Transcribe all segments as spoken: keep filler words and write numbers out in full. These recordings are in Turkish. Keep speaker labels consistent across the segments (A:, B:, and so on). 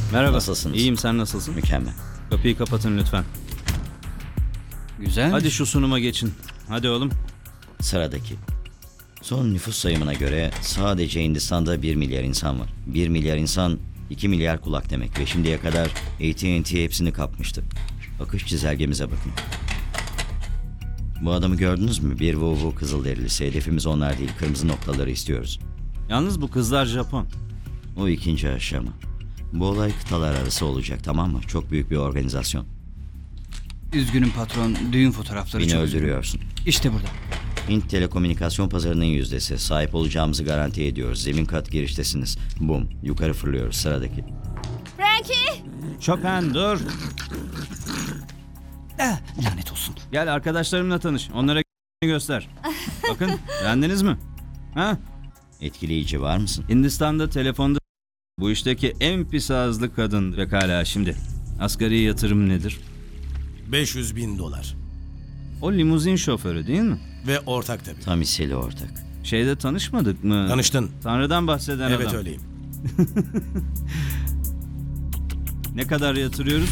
A: Merhaba.
B: Nasılsınız?
A: İyiyim, sen nasılsın?
B: Mükemmel.
A: Kapıyı kapatın lütfen.
C: Güzel.
A: Hadi şu sunuma geçin. Hadi oğlum.
B: Sıradaki. Son nüfus sayımına göre sadece Hindistan'da bir milyar insan var. bir milyar insan iki milyar kulak demek ve şimdiye kadar A T and T hepsini kapmıştı. Akış çizelgemize bakın. Bu adamı gördünüz mü? Bir vuvu kızılderilisi. Hedefimiz onlar değil. Kırmızı noktaları istiyoruz.
A: Yalnız bu kızlar Japon.
B: O ikinci aşama. Bu olay kıtalar arası olacak, tamam mı? Çok büyük bir organizasyon.
C: Üzgünüm patron. Düğün fotoğrafları
B: Beni
C: çok üzgünüm.
B: öldürüyorsun.
C: İşte burada.
B: Hint telekomünikasyon pazarının yüzdesi. Sahip olacağımızı garanti ediyoruz. Zemin kat giriştesiniz. Bum. Yukarı fırlıyoruz. Sıradaki.
D: Frankie!
A: Chopin dur.
C: Ah, lanet olsun.
A: Gel arkadaşlarımla tanış. Onlara göster. Bakın, beğendiniz mi? Ha?
B: Etkileyici var mısın?
A: Hindistan'da telefonda bu işteki en pis ağızlı kadın. Pekala şimdi. Asgari yatırım nedir?
E: beş yüz bin dolar.
A: O limuzin şoförü değil mi?
E: Ve ortak tabii.
B: Tam hisseli ortak.
A: Şeyde tanışmadık mı?
E: Tanıştın.
A: Tanrı'dan bahseden
E: Evet
A: adam.
E: öyleyim.
A: Ne kadar yatırıyoruz?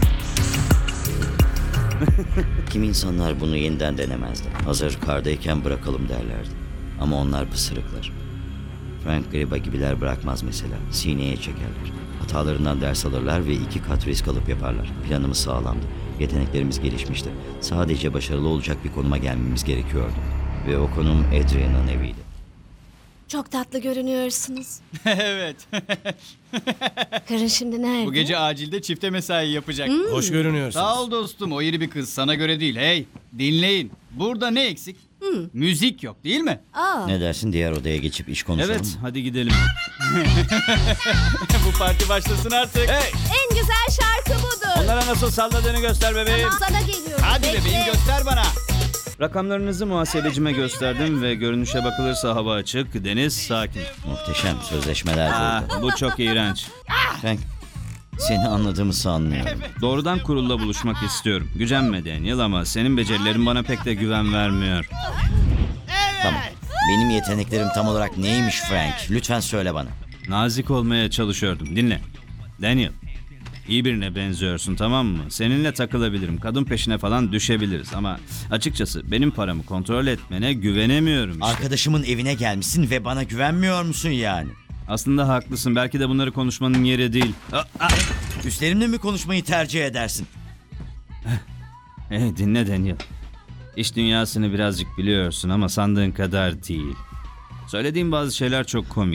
B: Kim insanlar bunu yeniden denemezdi. Hazır kardayken bırakalım derlerdi. Ama onlar pısırıklar. Frank Griba gibiler bırakmaz mesela. Sineye çekerler. Hatalarından ders alırlar ve iki kat risk alıp yaparlar. Planımız sağlamdı. Yeteneklerimiz gelişmişti. Sadece başarılı olacak bir konuma gelmemiz gerekiyordu. Ve o konum Adrian'ın eviydi.
D: Çok tatlı görünüyorsunuz.
C: Evet.
D: Karın şimdi nerede?
C: Bu gece acilde çifte mesai yapacak.
E: Hoş görünüyorsunuz.
C: Sağ ol dostum. O iri bir kız. Sana göre değil. Hey, dinleyin. Burada ne eksik? Müzik yok değil mi?
D: Aa,
B: Ne dersin, diğer odaya geçip iş konuşalım
A: Evet,
B: mı?
A: hadi gidelim.
C: Bu parti başlasın artık. Hey,
D: en güzel şarkı budur.
A: Onlara nasıl salladığını göster bebeğim.
D: Tamam, sana geliyorum.
C: hadi
D: Bekle.
C: bebeğim göster bana.
A: Rakamlarınızı muhasebecime gösterdim ve görünüşe bakılırsa hava açık, deniz sakin.
B: Muhteşem sözleşmeler
A: Ah,
B: burada.
A: bu çok iğrenç.
B: Frank, seni anladığımı sanmıyorum.
A: Doğrudan kurulla buluşmak istiyorum. Gücenme Daniel ama senin becerilerin bana pek de güven vermiyor.
B: Tamam. Benim yeteneklerim tam olarak neymiş Frank? Lütfen söyle bana.
A: Nazik olmaya çalışıyordum. Dinle. Daniel, iyi birine benziyorsun, tamam mı? Seninle takılabilirim. Kadın peşine falan düşebiliriz ama açıkçası benim paramı kontrol etmene güvenemiyorum işte.
B: Arkadaşımın evine gelmişsin ve bana güvenmiyor musun yani?
A: Aslında haklısın. Belki de bunları konuşmanın yeri değil. Ah, ah.
B: Üstlerimle mi konuşmayı tercih edersin?
A: Hey, dinle Daniel. İş dünyasını birazcık biliyorsun ama sandığın kadar değil. Söylediğim bazı şeyler çok komik.